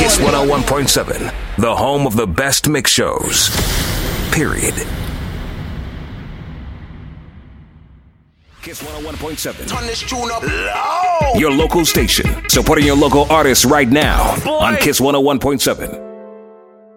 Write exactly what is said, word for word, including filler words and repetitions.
Kiss one oh one point seven, the home of the best mix shows. Period. Kiss one oh one point seven. Turn this tune up loud. Your local station. Supporting your local artists right now. Boy. On Kiss one oh one point seven.